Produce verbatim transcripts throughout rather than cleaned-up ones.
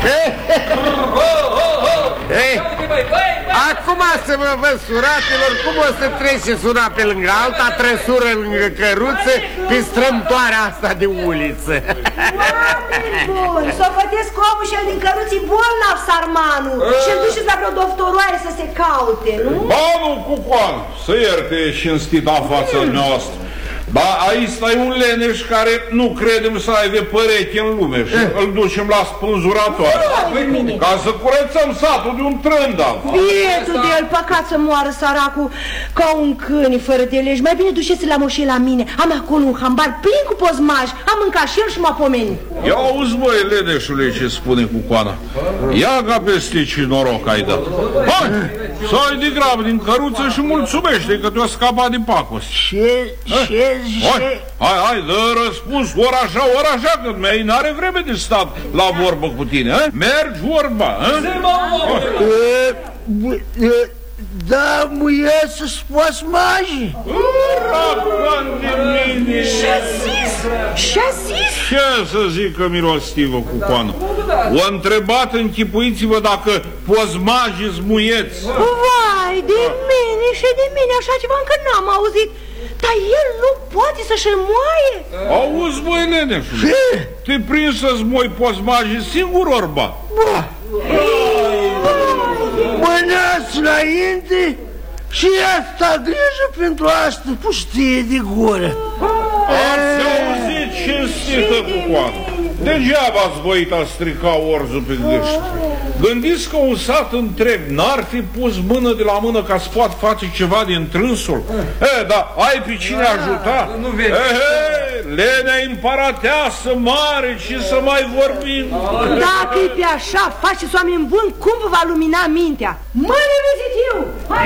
Ei, acum să vă văd, suratelor, cum o să treceți una pe lângă alta, trăsură lângă căruță, pe strâmtoarea asta de uliță. Oameni buni, s-o vedeți că omul și-el din căruții bolnav, sarmanul, și-l duceți la vreo doftoroare să se caute, nu? Banul Cucoan, să ier că e cinstit în fața noastră. Ba, aici stai un leneș care nu credem să aibă pereche în lume și îl ducem la spânzuratoare ca să curățăm satul de un trândav. Bietul de el, păcat să moară săracul ca un câine fără de legi. Mai bine duceți-l la moșie la mine. Am acolo un hambar plin cu pozmași. Am mâncat și el și m-a pomenit. Ia auzi, băi, leneșule, ce spune Cucoana. Ia ca peste ce noroc ai dat. Hai, să ai de grab din căruță și mulțumește că te-o scăpat de pacos. Ce, ce, Hai, hai, hai, dă răspuns, ori așa, ori așa, că mi-ai n-are vreme de stat la vorbă cu tine, he? Mergi vorba, he? Da, muie să-ți poți magi. Racan de mine! Ce-a zis? Ce-a zis? Ce să zică milostivă Cucoană? O întrebat, închipuiți-vă dacă pozmagii-s muieți. Vai, de mine și de mine, așa ceva încă n-am auzit. Dar el nu poate să-și moaie? Auzi, băi, leneșule, te prins să-ți moi pozmagii singur, orba? Ba! Mânați înainte și asta grijă pentru asta pustie de gură. Ați auzit cinstită Cucoană? Degeaba ați voit a strica orzul pe gâști. Gândiți că un sat întreg n-ar fi pus mână de la mână ca să poată face ceva din trânsul? E, dar ai pe cine ajuta? E, e, lenea împărateasă mare, ce să mai vorbim? Dacă e pe așa, faceți oameni buni, cum vă va lumina mintea? Mâine vizitiu!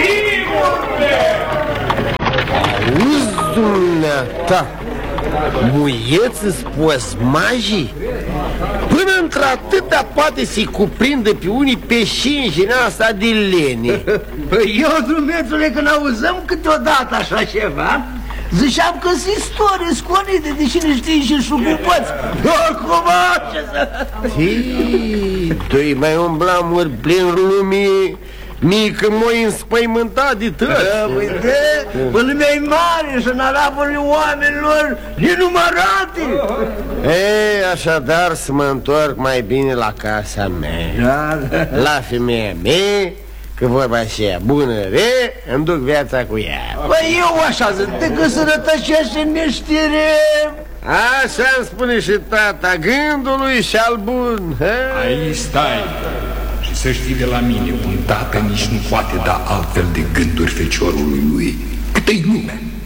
Auzi, dumneata, muieți-ți pozmagii? Până într-atâta poate să-i cuprindă pe unii pe șinjina asta de lene. Păi eu, drumețule, când auzăm câteodată așa ceva, ziceam că sunt istorie sconite de cine știe și șugupăți. Acum ce să... Tu-i mai umblam ori plin lumii, mică m-o înspăimântat de tăți. Da, uite, pe lumea-i mare și în araburile oamenilor nenumărate. Ei, așadar să mă întorc mai bine la casa mea, da, da. La femeia mea, că vorba aceea bună, re, îmi duc viața cu ea. Păi eu așa zic, decât să rătăcește meștire. Așa îmi spune și tata, gândul lui și-al bun. Aici stai. Și să știi de la mine, un tată nici nu poate da altfel de gânduri feciorului lui cât-i lumea.